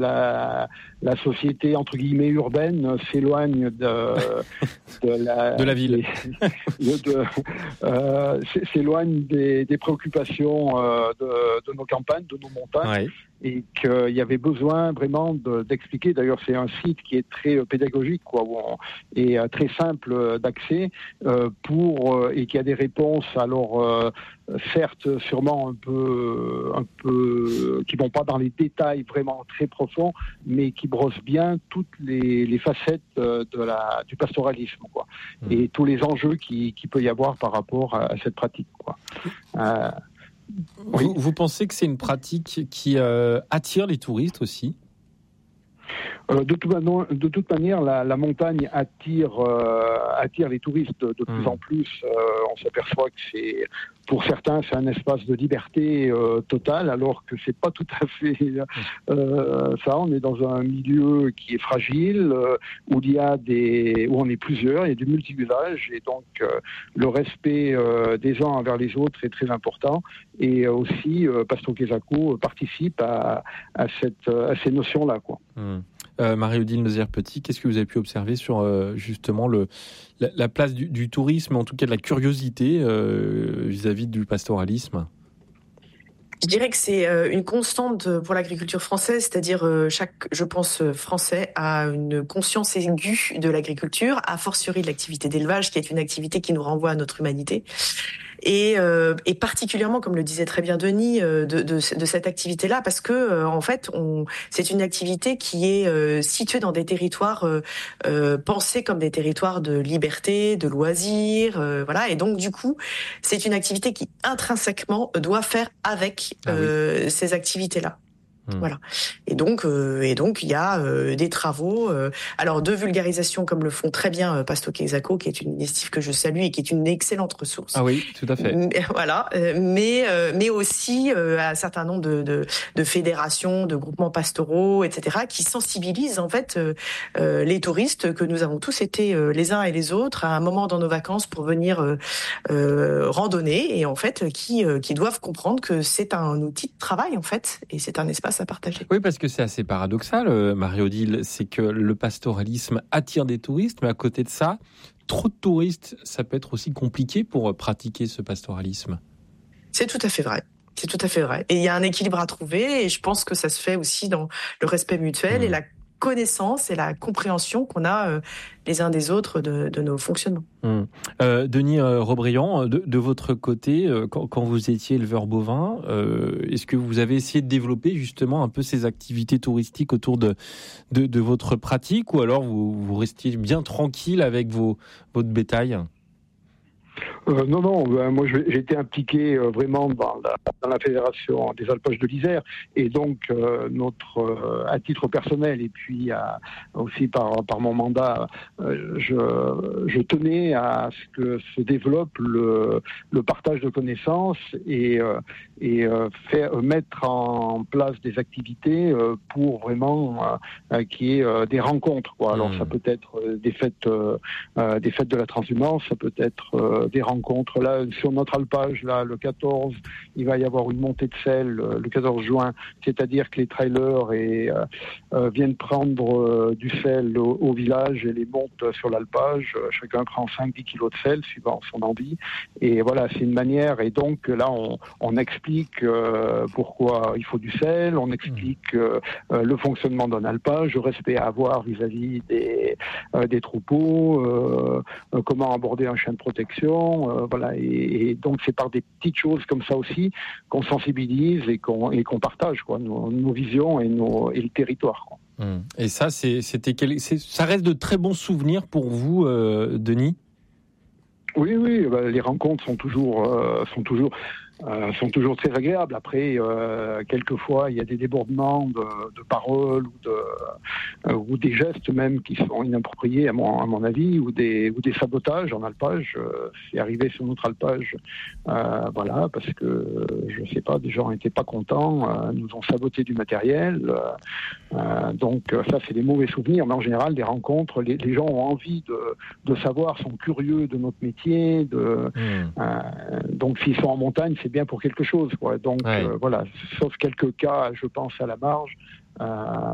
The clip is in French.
la société entre guillemets urbaine s'éloigne de la ville, s'éloigne des préoccupations de nos campagnes, de nos montagnes. Ouais. Et qu'il y avait besoin vraiment d'expliquer. D'ailleurs, c'est un site qui est très pédagogique, et très simple d'accès et qui a des réponses. Alors, certes, sûrement un peu, qui vont pas dans les détails vraiment très profonds, mais qui brossent bien toutes les facettes du pastoralisme, et tous les enjeux qu'il peut y avoir par rapport à cette pratique, Oui. Vous pensez que c'est une pratique qui attire les touristes aussi ? De toute manière, la montagne attire les touristes de plus en plus. On s'aperçoit que pour certains, c'est un espace de liberté totale, alors que c'est pas tout à fait ça. On est dans un milieu qui est fragile, où on est plusieurs, il y a du multi-usage, et donc le respect des uns envers les autres est très important. Et aussi, Pasto Quezaqu participe à ces notions-là, Marie-Odile Nozières-Petit, qu'est-ce que vous avez pu observer sur justement la place du tourisme, en tout cas de la curiosité vis-à-vis du pastoralisme ? Je dirais que c'est une constante pour l'agriculture française, c'est-à-dire chaque Français a une conscience aiguë de l'agriculture, a fortiori de l'activité d'élevage, qui est une activité qui nous renvoie à notre humanité. Et particulièrement, comme le disait très bien Denis, de cette activité-là, parce que en fait, c'est une activité qui est située dans des territoires pensés comme des territoires de liberté, de loisirs, voilà. Et donc, du coup, c'est une activité qui intrinsèquement doit faire avec ces activités-là. Voilà. Et donc il y a des travaux, alors de vulgarisation comme le font très bien Pasto Quezaqu, qui est une initiative que je salue et qui est une excellente ressource. Ah oui, tout à fait. Voilà, mais aussi un certain nombre de fédérations, de groupements pastoraux, etc., qui sensibilisent en fait les touristes que nous avons tous été les uns et les autres à un moment dans nos vacances pour venir randonner, et en fait qui doivent comprendre que c'est un outil de travail en fait, et c'est un espace à partager. Oui, parce que c'est assez paradoxal, Marie-Odile, c'est que le pastoralisme attire des touristes, mais à côté de ça, trop de touristes, ça peut être aussi compliqué pour pratiquer ce pastoralisme. C'est tout à fait vrai. C'est tout à fait vrai. Et il y a un équilibre à trouver, et je pense que ça se fait aussi dans le respect mutuel et la connaissance et la compréhension qu'on a les uns des autres de nos fonctionnements. Denis Robriand, de votre côté, quand vous étiez éleveur bovin, est-ce que vous avez essayé de développer justement un peu ces activités touristiques autour de votre pratique, ou alors vous restiez bien tranquille avec votre bétail ? Non, moi j'ai été impliqué vraiment dans la fédération des alpages de l'Isère, et donc à titre personnel, et puis aussi par mon mandat, je tenais à ce que se développe le partage de connaissances et mettre en place des activités pour vraiment qu'il y ait des rencontres, Alors ça peut être des fêtes de la transhumance, ça peut être des rencontres. Là, sur notre alpage, là, le 14, il va y avoir une montée de sel le 14 juin, c'est-à-dire que les trailers viennent prendre du sel au village et les montent sur l'alpage. Chacun prend 5-10 kilos de sel, suivant son envie. Et voilà, c'est une manière. Et donc là, on explique pourquoi il faut du sel, on explique le fonctionnement d'un alpage, le respect à avoir vis-à-vis des troupeaux, comment aborder un chien de protection, voilà, et donc c'est par des petites choses comme ça aussi qu'on sensibilise et qu'on partage nos visions et le territoire. Et ça, ça reste de très bons souvenirs pour vous, Denis ? Oui, les rencontres sont toujours très agréables. Après, quelquefois, il y a des débordements de paroles ou des gestes même qui sont inappropriés à mon avis, ou des sabotages en alpage. C'est arrivé sur notre alpage, parce que je sais pas, des gens n'étaient pas contents, nous ont saboté du matériel. Donc ça, c'est des mauvais souvenirs. Mais en général, des rencontres, les gens ont envie de savoir, sont curieux de notre métier. Donc s'ils sont en montagne, c'est bien pour quelque chose, Donc voilà, sauf quelques cas, je pense à la marge,